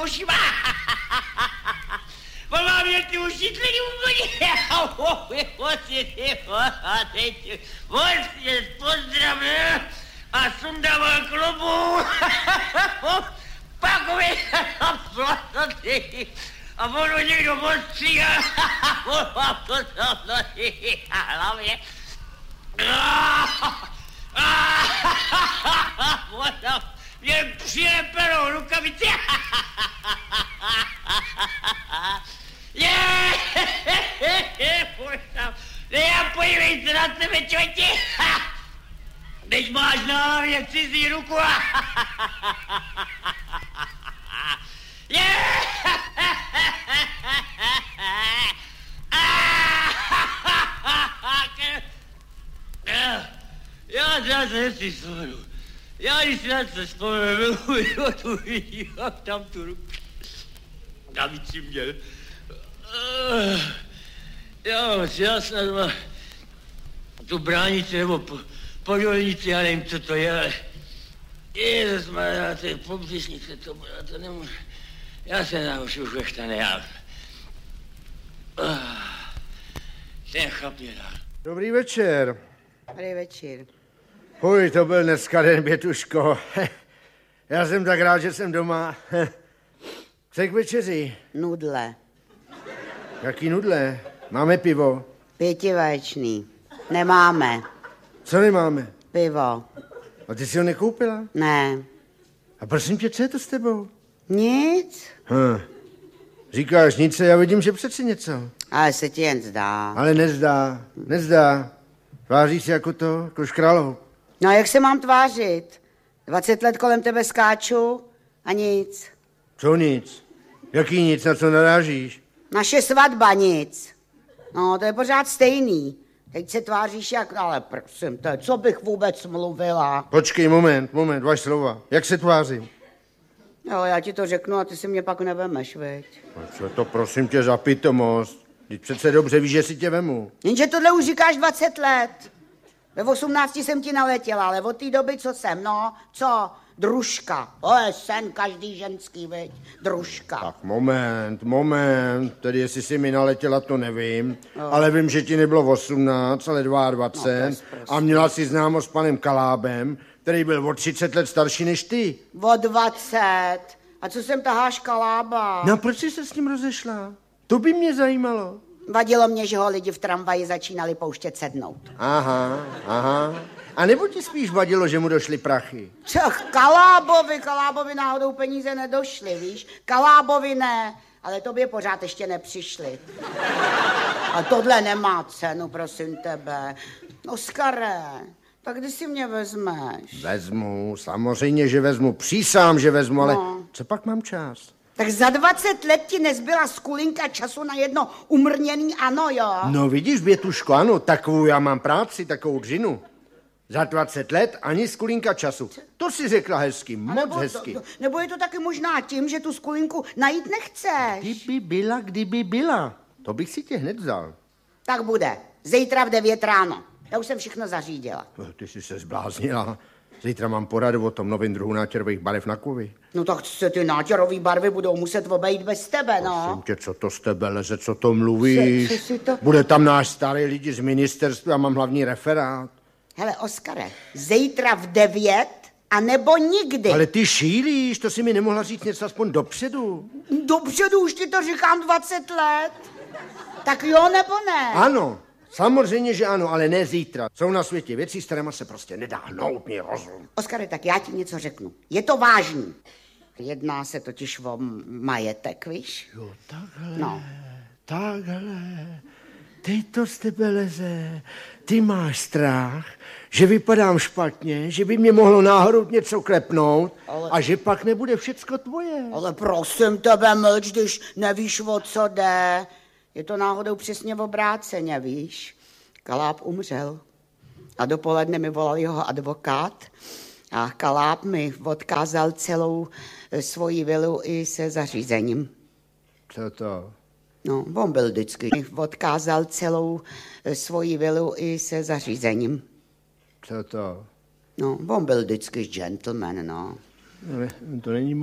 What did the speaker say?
ušima. On má mě ty uši tledy úplně. On se pozdravil a sundával klobu. Pak mi a ono někdo odstříhal. On mám to na hlavě. Mě přilepenou rukavici. Podívej se na tebe, čověče. Když máš na hlavě cizí ruku. Já zase si vzpomenu. Když si na to vzpomenu, tu vidím, tam tu ruku. Navíc měl. Já snad mám tu bránici nebo podolnici, já nevím, co to je, ale ježišmarja, to je pobřišnice, to nemůžu. Já se naučil už veštane, já. Ten chlap je dál. Dobrý večer. Dobrý večer. Uj, to byl dneska den, Bětuško. Já jsem tak rád, že jsem doma. Co k večeři? Nudle. Jaký nudle? Máme pivo? 5vaječný. Nemáme. Co nemáme? Pivo. A ty jsi ho nekoupila? Ne. A prosím tě, co je to s tebou? Nic. Říkáš nic, já vidím, že přeci něco. Ale se ti jen zdá. Ale nezdá. Tváříš se jako škráloup. No a jak se mám tvářit? 20 let kolem tebe skáču a nic. Co nic? Jaký nic, na co narážíš? Naše svatba nic. No, to je pořád stejný. Teď se tváříš jak, ale prosím tě, co bych vůbec mluvila? Počkej, moment, vaš slova. Jak se tvářím? Jo, já ti to řeknu a ty si mě pak nevemeš, veď. Co to prosím tě za pitomost? Teď přece dobře víš, že si tě vemu. Jenže tohle už říkáš 20 let. Ve 18 jsem ti naletěla, ale od té doby, co jsem, no, co? Družka. To je sen každý ženský, veď. Družka. Tak moment. Tedy jestli si mi naletěla, to nevím. Ale vím, že ti nebylo 18, ale 22. No, a měla si známost s panem Kalábem, který byl o 30 let starší než ty. O 20. A co jsem taháš Kalába? No proč jsi se s ním rozešla? To by mě zajímalo. Vadilo mě, že ho lidi v tramvaji začínali pouštět sednout. Aha. A nebo ti spíš vadilo, že mu došly prachy? Kalábovi náhodou peníze nedošly, víš? Kalábovi ne, ale tobě pořád ještě nepřišly. A tohle nemá cenu, prosím tebe. Oskare, tak kdy si mě vezmeš? Vezmu, samozřejmě, že vezmu. Přísám, že vezmu, ale co pak mám čas? Tak za 20 let ti nezbyla skulinka času na jedno umrněný ano, jo? No vidíš, Bětuško, ano, takovou já mám práci, takovou dřinu. Za 20 let ani skulínka času. To si řekla hezky, moc hezky. Nebo je to taky možná tím, že tu skulinku najít nechceš? Kdyby byla. To bych si tě hned vzal. Tak bude. Zítra v 9 ráno. Já už jsem všechno zařídila. Ty jsi se zbláznila. Zítra mám poradu o tom novém druhu nátěrových barev na kovy. No tak se ty nátěrové barvy budou muset obejít bez tebe, no. Prosím tě, co to z tebe leze, co to mluvíš? Co si to... Bude tam náš starý lidi z ministerstva, mám hlavní referát. Hele, Oskare, zítra v 9 a nebo nikdy. Ale ty šílíš, to si mi nemohla říct něco aspoň dopředu. Dopředu už ti to říkám 20 let. Tak jo nebo ne? Ano, samozřejmě, že ano, ale ne zítra. Jsou na světě věci, s kterýma se prostě nedá hnout mi rozum. Oskare, tak já ti něco řeknu. Je to vážný. Jedná se totiž o majetek, víš? Jo, takhle. No. Takhle. Teď to z tebe leze. Ty máš strach, že vypadám špatně, že by mě mohlo náhodou něco klepnout a že pak nebude všecko tvoje. Ale prosím tebe, mlč, když nevíš, o co jde. Je to náhodou přesně obráceně, víš? Kaláb umřel a dopoledne mi volal jeho advokát a Kaláb mi odkázal celou svoji vilu i se zařízením. Co to? No, on byl vždycky. Odkázal celou svoji vilu i se zařízením. Co to? No, on byl vždycky gentleman, no. To není